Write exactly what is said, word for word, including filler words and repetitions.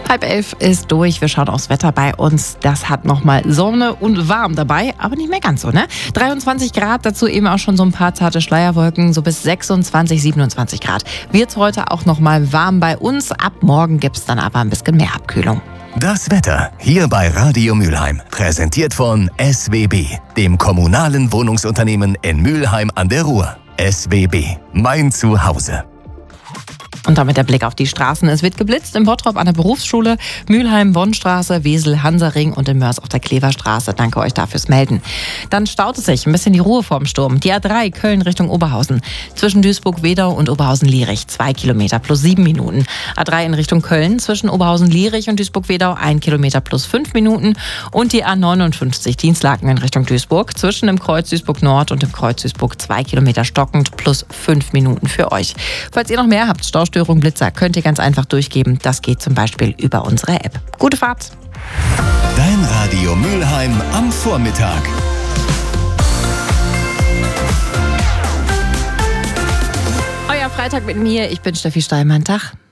Halb elf ist durch. Wir schauen aufs Wetter bei uns. Das hat nochmal Sonne und warm dabei, aber nicht mehr ganz so, ne? dreiundzwanzig Grad, dazu eben auch schon so ein paar zarte Schleierwolken, so bis sechsundzwanzig, siebenundzwanzig Grad. Wird heute auch nochmal warm bei uns. Ab morgen gibt's dann aber ein bisschen mehr Abkühlung. Das Wetter hier bei Radio Mülheim, präsentiert von S W B, dem kommunalen Wohnungsunternehmen in Mülheim an der Ruhr. S W B, mein Zuhause. Und damit der Blick auf die Straßen. Es wird geblitzt in Bottrop an der Berufsschule, Mülheim, Bonnstraße, Wesel, Hansaring und in Mörs auf der Kleverstraße. Danke euch dafür Melden. Dann staut es sich ein bisschen die Ruhe vorm Sturm. Die A drei Köln Richtung Oberhausen. Zwischen Duisburg-Wedau und Oberhausen-Lierich. Zwei Kilometer plus sieben Minuten. A drei in Richtung Köln zwischen Oberhausen-Lierich und Duisburg-Wedau. Ein Kilometer plus fünf Minuten. Und die A neunundfünfzig Dienstlaken in Richtung Duisburg. Zwischen dem Kreuz Duisburg-Nord und dem Kreuz Duisburg. Zwei Kilometer stockend plus fünf Minuten für euch. Falls ihr noch mehr habt, Staustörungen, Blitzer, könnt ihr ganz einfach durchgeben. Das geht zum Beispiel über unsere App. Gute Fahrt! Dein Radio Mülheim am Vormittag. Euer Freitag mit mir. Ich bin Steffi Steinmann. Tag.